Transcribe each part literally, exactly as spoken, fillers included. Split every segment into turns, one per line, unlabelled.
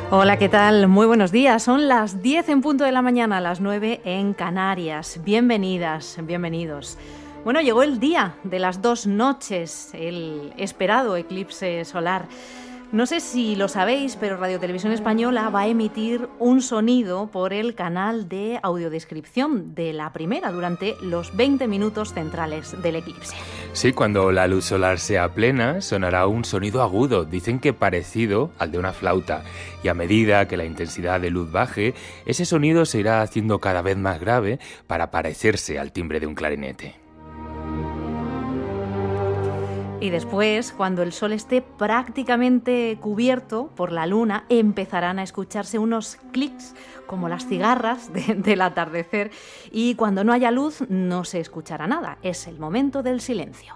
Hola, ¿qué tal? Muy buenos días. Son las diez en punto de la mañana, las nueve en Canarias. Bienvenidas, bienvenidos. Bueno, llegó el día de las dos noches, el esperado eclipse solar. No sé si lo sabéis, pero Radio Televisión Española va a emitir un sonido por el canal de audiodescripción de la primera durante los veinte minutos centrales del eclipse.
Sí, cuando la luz solar sea plena, sonará un sonido agudo, dicen que parecido al de una flauta. Y a medida que la intensidad de luz baje, ese sonido se irá haciendo cada vez más grave para parecerse al timbre de un clarinete.
Y después, cuando el sol esté prácticamente cubierto por la luna, empezarán a escucharse unos clics como las cigarras de, del atardecer, y cuando no haya luz no se escuchará nada. Es el momento del silencio.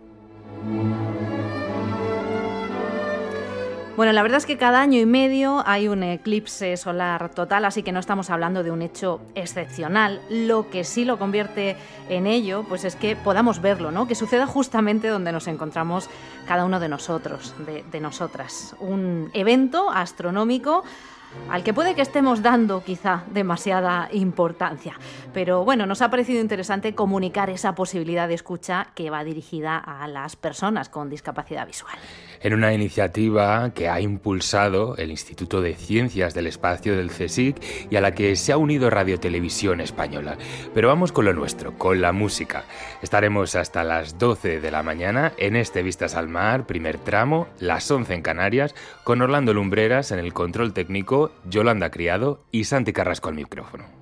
Bueno, la verdad es que cada año y medio hay un eclipse solar total, así que no estamos hablando de un hecho excepcional. Lo que sí lo convierte en ello, pues es que podamos verlo, ¿no? Que suceda justamente donde nos encontramos cada uno de nosotros, de, de nosotras. Un evento astronómico al que puede que estemos dando quizá demasiada importancia. Pero bueno, nos ha parecido interesante comunicar esa posibilidad de escucha que va dirigida a las personas con discapacidad visual.
En una iniciativa que ha impulsado el Instituto de Ciencias del Espacio del CSIC y a la que se ha unido Radio Televisión Española. Pero vamos con lo nuestro, con la música. Estaremos hasta las doce de la mañana en este Vistas al Mar, primer tramo, las once en Canarias, con Orlando Lumbreras en el control técnico, Yolanda Criado y Santi Carrasco al micrófono.